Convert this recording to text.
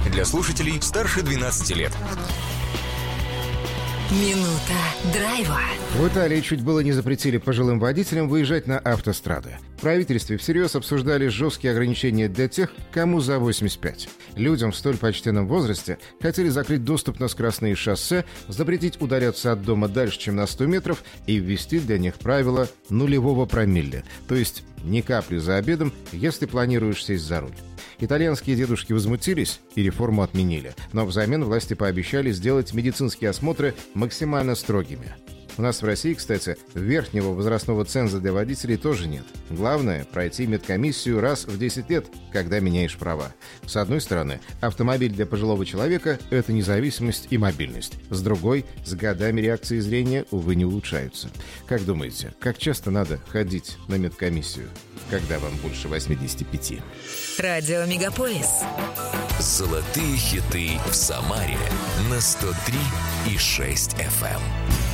Для слушателей старше 12 лет. Минута драйва. В Италии чуть было не запретили пожилым водителям выезжать на автострады. В правительстве всерьез обсуждали жесткие ограничения для тех, кому за 85. Людям в столь почтенном возрасте хотели закрыть доступ на скоростные шоссе, запретить удаляться от дома дальше, чем на 100 метров и ввести для них правило нулевого промилле, то есть ни капли за обедом, если планируешь сесть за руль. Итальянские дедушки возмутились и реформу отменили, но взамен власти пообещали сделать медицинские осмотры максимально строгими. У нас в России, кстати, верхнего возрастного ценза для водителей тоже нет. Главное – пройти медкомиссию раз в 10 лет, когда меняешь права. С одной стороны, автомобиль для пожилого человека – это независимость и мобильность. С другой, с годами реакции зрения, увы, не улучшаются. Как думаете, как часто надо ходить на медкомиссию, когда вам больше 85? Радио Мегаполис. Золотые хиты в Самаре на 103,6 FM.